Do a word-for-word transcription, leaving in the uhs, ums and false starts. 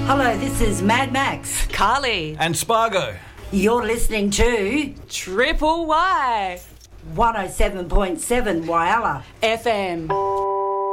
Hello, this is Mad Max. Carly. And Spargo. You're listening to Triple Y. one oh seven point seven Whyalla F M.